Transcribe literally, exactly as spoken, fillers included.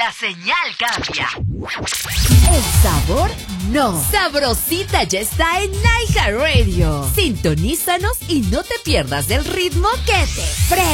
la señal cambia. El sabor no. Sabrosita ya está en iHeartRadio. Sintonízanos y no te pierdas del ritmo que te prende.